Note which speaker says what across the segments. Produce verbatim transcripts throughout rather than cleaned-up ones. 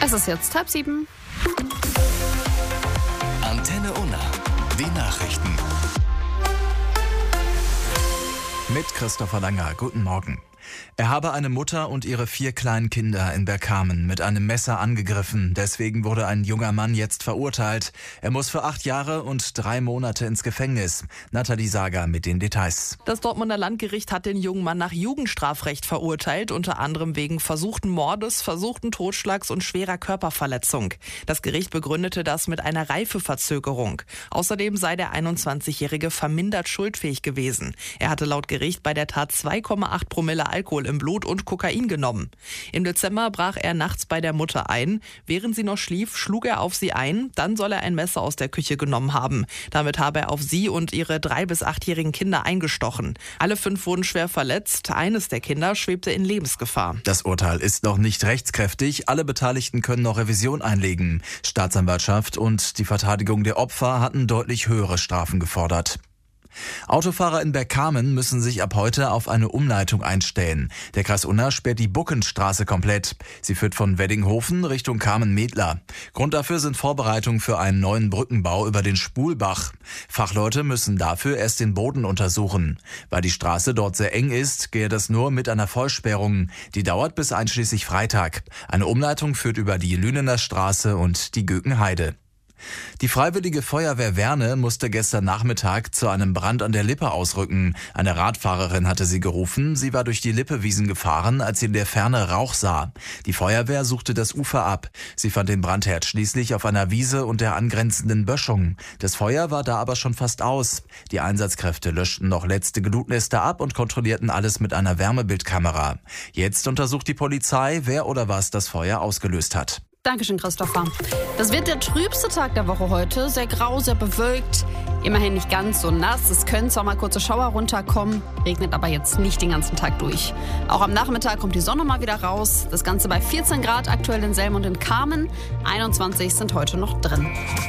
Speaker 1: Es ist jetzt halb sieben.
Speaker 2: Antenne Unna, die Nachrichten.
Speaker 3: Mit Christopher Langer. Guten Morgen. Er habe eine Mutter und ihre vier kleinen Kinder in Bergkamen mit einem Messer angegriffen. Deswegen wurde ein junger Mann jetzt verurteilt. Er muss für acht Jahre und drei Monate ins Gefängnis. Nathalie Sager mit den Details.
Speaker 4: Das Dortmunder Landgericht hat den jungen Mann nach Jugendstrafrecht verurteilt, unter anderem wegen versuchten Mordes, versuchten Totschlags und schwerer Körperverletzung. Das Gericht begründete das mit einer Reifeverzögerung. Außerdem sei der einundzwanzigjährige vermindert schuldfähig gewesen. Er hatte laut Gericht bei der Tat zwei Komma acht Promille Alkohol im Blut und Kokain genommen. Im Dezember brach er nachts bei der Mutter ein. Während sie noch schlief, schlug er auf sie ein. Dann soll er ein Messer aus der Küche genommen haben. Damit habe er auf sie und ihre drei- bis achtjährigen Kinder eingestochen. Alle fünf wurden schwer verletzt. Eines der Kinder schwebte in Lebensgefahr.
Speaker 3: Das Urteil ist noch nicht rechtskräftig. Alle Beteiligten können noch Revision einlegen. Staatsanwaltschaft und die Verteidigung der Opfer hatten deutlich höhere Strafen gefordert. Autofahrer in Bergkamen müssen sich ab heute auf eine Umleitung einstellen. Der Kreis Unna sperrt die Buckenstraße komplett. Sie führt von Weddinghofen Richtung Kamen-Medler. Grund dafür sind Vorbereitungen für einen neuen Brückenbau über den Spulbach. Fachleute müssen dafür erst den Boden untersuchen. Weil die Straße dort sehr eng ist, gehe das nur mit einer Vollsperrung. Die dauert bis einschließlich Freitag. Eine Umleitung führt über die Lünener Straße und die Gökenheide. Die Freiwillige Feuerwehr Werne musste gestern Nachmittag zu einem Brand an der Lippe ausrücken. Eine Radfahrerin hatte sie gerufen. Sie war durch die Lippewiesen gefahren, als sie in der Ferne Rauch sah. Die Feuerwehr suchte das Ufer ab. Sie fand den Brandherd schließlich auf einer Wiese und der angrenzenden Böschung. Das Feuer war da aber schon fast aus. Die Einsatzkräfte löschten noch letzte Glutnester ab und kontrollierten alles mit einer Wärmebildkamera. Jetzt untersucht die Polizei, wer oder was das Feuer ausgelöst hat.
Speaker 1: Dankeschön, Christopher. Das wird der trübste Tag der Woche heute. Sehr grau, sehr bewölkt. Immerhin nicht ganz so nass. Es können zwar mal kurze Schauer runterkommen, regnet aber jetzt nicht den ganzen Tag durch. Auch am Nachmittag kommt die Sonne mal wieder raus. Das Ganze bei vierzehn Grad aktuell in Selm und in Kamen. einundzwanzig sind heute noch drin.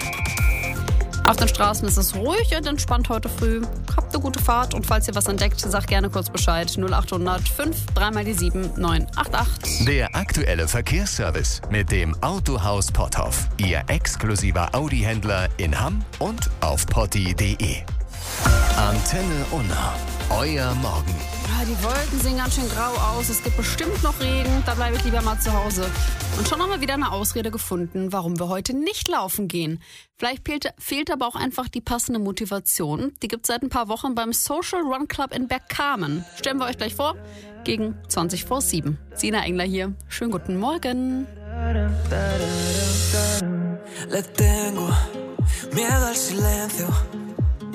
Speaker 1: Auf den Straßen ist es ruhig und entspannt heute früh. Habt eine gute Fahrt und falls ihr was entdeckt, sagt gerne kurz Bescheid. null acht hundert fünf drei mal die sieben neun acht acht.
Speaker 2: Der aktuelle Verkehrsservice mit dem Autohaus Potthoff. Ihr exklusiver Audi-Händler in Hamm und auf potti punkt de. Antenne Unna. Euer Morgen.
Speaker 1: Ja, die Wolken sehen ganz schön grau aus. Es gibt bestimmt noch Regen. Da bleibe ich lieber mal zu Hause. Und schon haben wir wieder eine Ausrede gefunden, warum wir heute nicht laufen gehen. Vielleicht fehlt, fehlt aber auch einfach die passende Motivation. Die gibt es seit ein paar Wochen beim Social Run Club in Bergkamen. Stellen wir euch gleich vor. Gegen zwanzig vor sieben. Sina Engler hier. Schönen guten Morgen.
Speaker 5: Le tengo miedo al silencio.